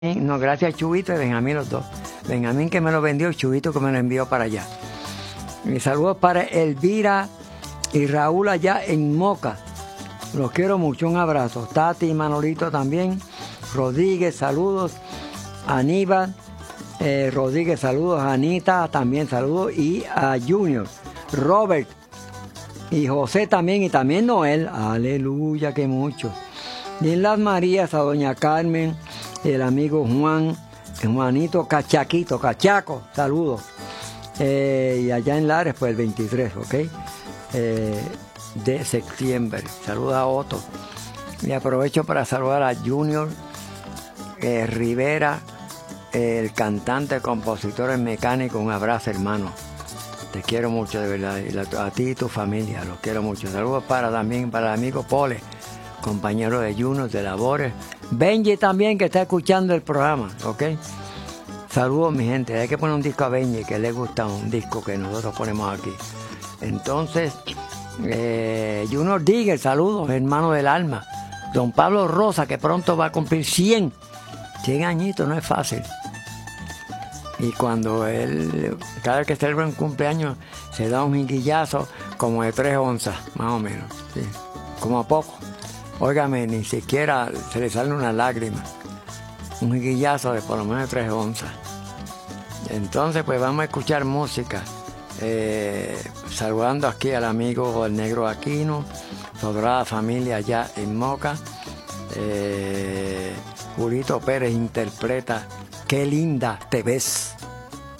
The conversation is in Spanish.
No, gracias a Chubito y Benjamín los dos. Benjamín que me lo vendió y Chubito que me lo envió para allá. Mis saludos para Elvira y Raúl allá en Moca. Los quiero mucho, un abrazo. Tati y Manolito también. Rodríguez, saludos. Aníbal Rodríguez, saludos. Anita también, saludos. Y a Junior, Robert y José también. Y también Noel. Aleluya, que mucho. Y en las Marías a doña Carmen, el amigo Juan, Juanito Cachaquito, Cachaco, saludos. Y allá en Lares, pues el 23, ¿ok? De septiembre. Saludos a Otto. Y aprovecho para saludar a Junior Rivera, el cantante, compositor, el mecánico. Un abrazo, hermano. Te quiero mucho, de verdad. Y a ti y tu familia, los quiero mucho. Saludos también para el amigo Pole, compañero de Junior, de labores. Benji también, que está escuchando el programa, ¿ok? Saludos, mi gente. Hay que poner un disco a Benji, que le gusta un disco que nosotros ponemos aquí. Entonces, Junior Digger, saludos, hermano del alma. Don Pablo Rosa, que pronto va a cumplir 100 añitos, no es fácil. Y cuando cada vez que celebra un cumpleaños, se da un jinguillazo como de 3 onzas, más o menos, ¿sí? Como a poco. Óigame, ni siquiera se le sale una lágrima. Un jinguillazo de por lo menos 3 onzas. Entonces, pues vamos a escuchar música. Saludando aquí al amigo el Negro Aquino, toda la familia allá en Moca. Julito Pérez interpreta Qué linda te ves.